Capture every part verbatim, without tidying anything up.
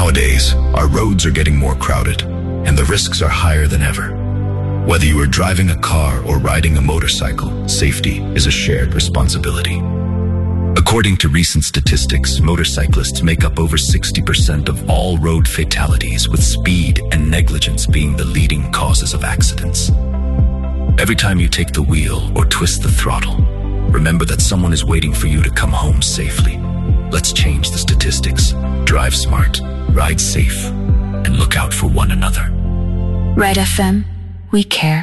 Nowadays, our roads are getting more crowded, and the risks are higher than ever. Whether you are driving a car or riding a motorcycle, safety is a shared responsibility. According to recent statistics, motorcyclists make up over sixty percent of all road fatalities, with speed and negligence being the leading causes of accidents. Every time you take the wheel or twist the throttle, remember that someone is waiting for you to come home safely. Let's change the statistics. Drive smart, ride safe, and look out for one another. Red F M, we care.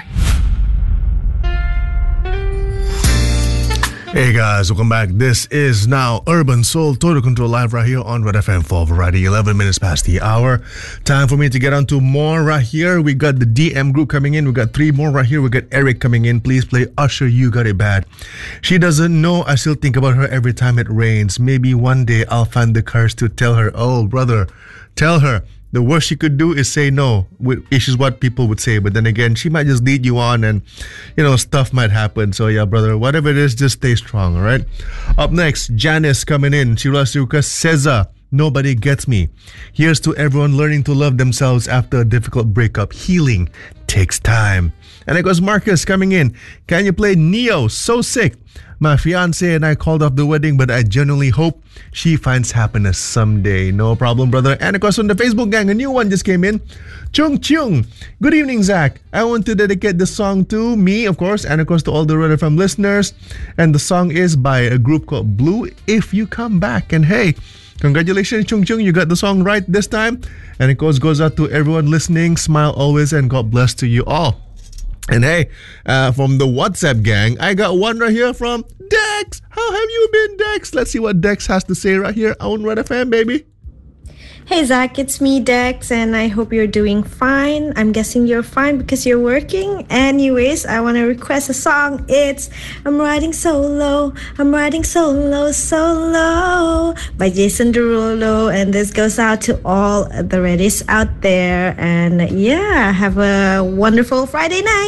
Hey guys, welcome back. This is now Urban Soul Total Control live right here on Red F M for Variety. eleven minutes past the hour. Time for me to get on to more right here. We got the D M group coming in. We got three more right here. We got Eric coming in. Please play Usher, You Got It Bad. She doesn't know I still think about her every time it rains. Maybe one day I'll find the courage to tell her, oh brother, tell her. The worst she could do is say no, which is what people would say. But then again, she might just lead you on and, you know, stuff might happen. So yeah, brother, whatever it is, just stay strong, all right? Up next, Janice coming in. She wants to request Cesar, Nobody Gets Me. Here's to everyone learning to love themselves after a difficult breakup. Healing takes time. And it goes Marcus coming in. Can you play Neo, So Sick? My fiance and I called off the wedding, but I genuinely hope she finds happiness someday. No problem, brother. And of course, on the Facebook gang, a new one just came in. Chung Chung. Good evening, Zach. I want to dedicate the song to me, of course, and of course to all the Red F M listeners. And the song is by a group called Blue, If You Come Back. And hey, congratulations, Chung Chung. You got the song right this time. And of course, goes out to everyone listening. Smile always, and God bless to you all. And hey, uh, from the WhatsApp gang, I got one right here from Dex. How have you been, Dex? Let's see what Dex has to say right here on Red F M, baby. Hey, Zach, it's me, Dex, and I hope you're doing fine. I'm guessing you're fine because you're working. Anyways, I want to request a song. It's I'm Riding So Low, I'm Riding So Low, So Low by Jason Derulo. And this goes out to all the Reddies out there. And yeah, have a wonderful Friday night.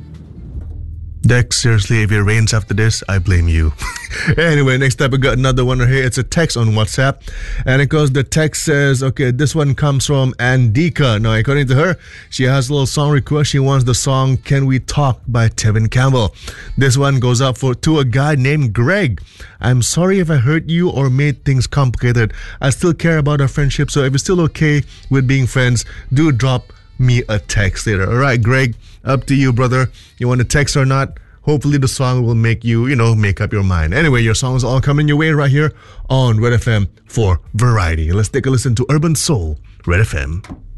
Dex, seriously, if it rains after this, I blame you. Anyway, next up, we got another one right here. It's a text on WhatsApp. And of course, the text says, okay, this one comes from Andika. Now, according to her, she has a little song request. She wants the song Can We Talk by Tevin Campbell. This one goes out for to a guy named Greg. I'm sorry if I hurt you or made things complicated. I still care about our friendship, so if you're still okay with being friends, do drop me a text later. All right, Greg, up to you, brother. You want to text or not? Hopefully the song will make you, you know, make up your mind. Anyway, your songs all coming your way right here on Red F M for Variety. Let's take a listen to Urban Soul, Red F M.